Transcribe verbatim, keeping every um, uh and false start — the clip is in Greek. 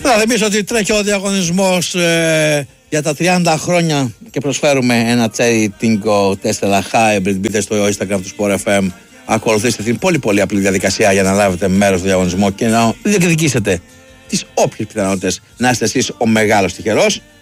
Να θυμίσω ότι τρέχει ο διαγωνισμός ε, για τα τριάντα χρόνια και προσφέρουμε ένα Cherry Tingo Tesla Hybrid. Μπείτε στο Instagram του Sport εφ εμ, ακολουθήστε την πολύ πολύ απλή διαδικασία για να λάβετε μέρος στο διαγωνισμό και να διεκδικήσετε τις όποιες πιθανότητες να είστε εσείς ο μεγάλος τυχερός.